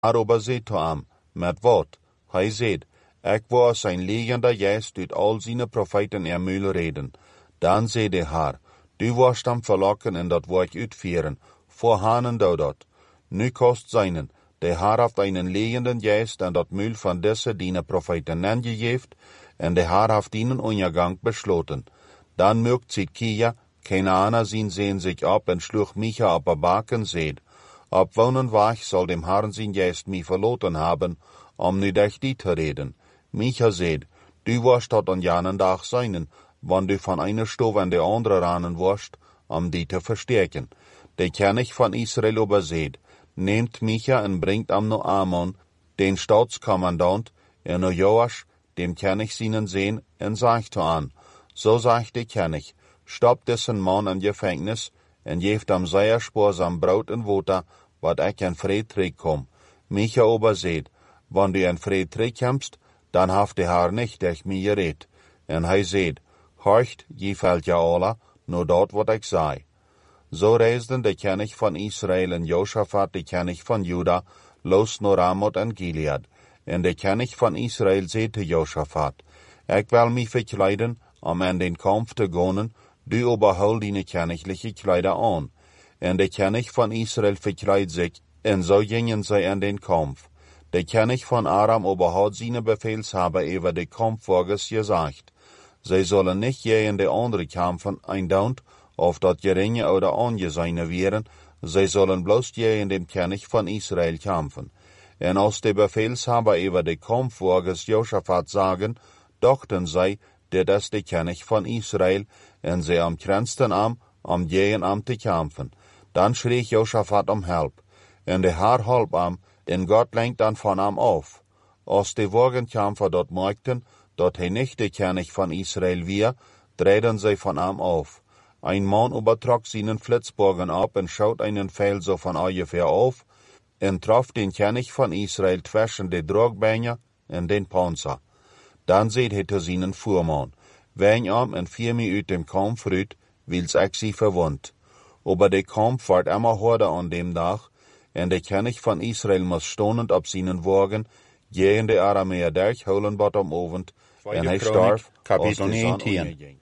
Arober seht to am, met wat, hij seht, ik was zijn liegender juist uit al zijn profeten mühl reden. Dan zei de Haar, du warst am verlokken en dat wou ik uitvieren, voorhanen dou dat. Nu kost zijnen, de Haar heeft einen liegenden juist en dat mühl van deze diene profeten aangegeven, en de Haar heeft ihnen ondergang besloten. Dan mögt Zidkia, Kenaner zien sich ab en sloeg Micha op a baken seed. Op wonen Wach soll dem Herrn sein Geist mich verloten haben, nu dich die te reden. Micha seed, du warst dort an janen Tag seinen, wann du von einer Stove an der andere ranen warst, die te verstärken. Der König von Israel überseht, nehmt Micha und bringt am no Amon, den Staatskommandant, no Joasch, dem König seinen Sehn, und sagt an, so sagt der König, stoppt dessen Mann im Gefängnis, en geeft am sehr sparsam Brot en Water, wat ik en Fried terugkom. Micha oberseht, wann du en Fried terugkommst, dann haft de Haar nicht dich mir gered. En hij seht, horcht, je fällt ja alle, nur dort wat ik sei. So reisden de König von Israel en Josaphat, de König von Juda, los naar Ramoth en Gilead. En de König von Israel seht te Josaphat, ik wil mich verkleiden, an den Kampf te gaan, du oberhol deine königliche Kleider an. En de König von Israel verkleidet sich, en so gingen sie an den Kampf. Der König von Aram oberhat seine Befehlshaber über den Kampf gesagt. Sie sollen nicht je in de andere Kämpfen eindaunt, auf dat geringe oder angesehene wären, sie sollen bloß je in dem König von Israel kämpfen. En als de Befehlshaber über den Kampf Josaphat sagen, dachten sie, der das der König von Israel, en sie am kränzten am jehen te kämpfen. Dann schrie Josaphat Hilf, en de Haar halb en Gott lenkt dann von auf. Als die Wagenkämpfer dort merkten, dat hij nicht der König von Israel wir, drehten sie von auf. Ein Mann übertrug seinen Flitzbogen ab en schaut einen Pfeil so von ungefähr auf, en traf den König von Israel zwischen de Drogbeine en den Panzer. Dann seht hij te seinen Fuhrmann, wen en 4 mi uit dem Kampf rüt, wils ik sie verwund. Aber der Kampf ward immer harder an dem Tag, en der König von Israel muss stonend op seinen Wagen, gegen de Aramäer durchholen bot am Abend, en hij starb, Kapitel 19.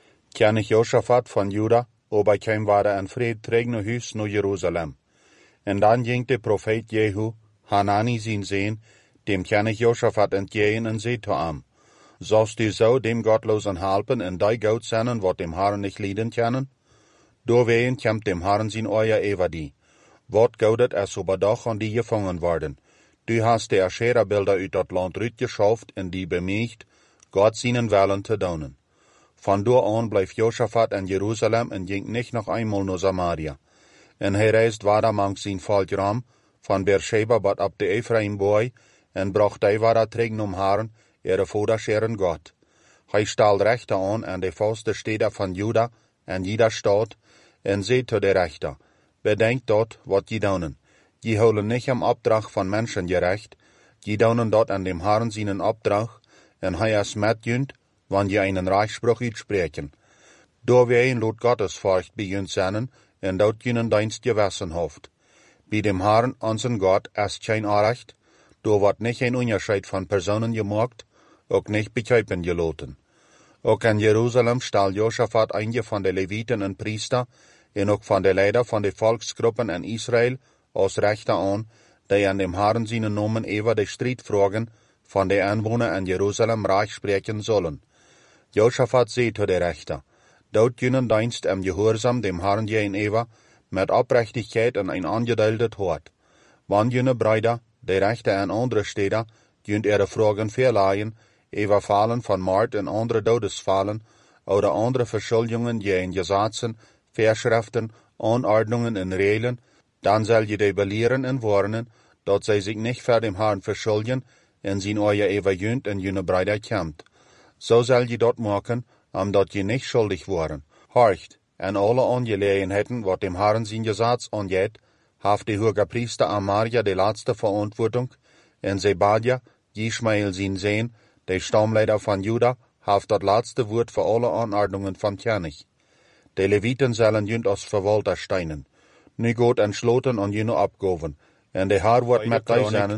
König Josaphat von Juda, oberkeim war en Fried träg no Hus no Jerusalem. En dan ging de Prophet Jehu, Hanani sin Sehn, dem König Josaphat entgegen en seht am. Sollst du so dem Gottlosen helpen en die Gott senden, wat dem Herrn nicht lieden können? Doorween kämmt dem Herrn sin euer über die. Wat goudet es überdach an die gefangen worden. Du hast de Aschera-Bilder uit dat Land rütgeschafft en die bemiecht, Gott seinen Willen te doen. Von da an bleef Josaphat in Jerusalem en ging nicht noch einmal naar Samaria. En hij reist weiter mangs zijn volk ram, van Beersheba bat ab de Ephraim-boy, en bracht hij weiter tegen om Herrn, ihre Vaterscheren Gott. Hij stal Rechter an de vaste Städte van Juda en jeder Stadt, en zei te de Rechter, bedenkt dat wat je doen. Je holen nicht am Opdracht von Menschen gerecht, je doen dat an dem Herrn seinen Opdracht, en hij is met junt, wann je einen Reichspruch uitspreken. Doorween laat Gottesfurcht bij junt zijn, en dat junen dienst gewessen hoft. Bij dem Herrn, unseren Gott, ist kein Unrecht, do wordt nicht ein Unterschied von Personen gemacht, ook nicht bekijpen gelaten. Ook in Jerusalem stal Josaphat einige von de Leviten en Priester, en ook van de Leider van de Volksgruppen in Israel, als Rechter an, die an dem Herrn seinen Namen über de Striedfragen von de Einwohner in Jerusalem reich sprechen sollen. Josaphat zei zu de Rechter, dort junen dienst im Gehorsam dem Herrn gegenüber, mit Oprechtigkeit en ein angedeeldet Hort. Wann jene Brüder, de Rechter in andere Städte, junt ihre Fragen verleihen, über Fallen von Mord en andere Todesfallen, oder andere Verschuldungen gegen Gesetzen, Verschriften, Anordnungen en Regeln, dann soll je die belehren en warnen, dat zij sich nicht vor dem Herrn verschulden, en zijn euer Evajunt en jene Brüder kämmt. So soll je dat machen, dat je nicht schuldig waren. Horcht, en alle Angelegenheiten, wat dem Herrn sein Gesetz angeht, haft de Hogepriester Amaria de letzte Verantwortung, en Zebadia, Ishmael sein Sehn, de Stammleiter von Juda, haft dat letzte Wort für alle Anordnungen vom König. De Leviten sollen junt als Verwalter steinen. Nu Gott entschloten an jene abgoven, en de Haar wordt met tij zijn